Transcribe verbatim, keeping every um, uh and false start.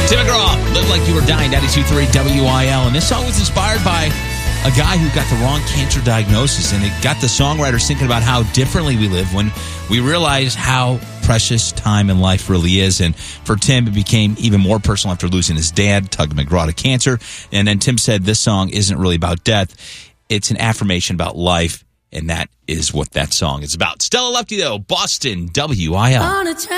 Tim McGraw, Live Like You Were Dying, ninety-two point three W I L. And this song was inspired by a guy who got the wrong cancer diagnosis, and it got the songwriters thinking about how differently we live when we realize how precious time in life really is. And for Tim, it became even more personal after losing his dad, Tug McGraw, to cancer. And then Tim said this song isn't really about death. It's an affirmation about life, and that is what that song is about. Stella Lefty, though, Boston, W I L.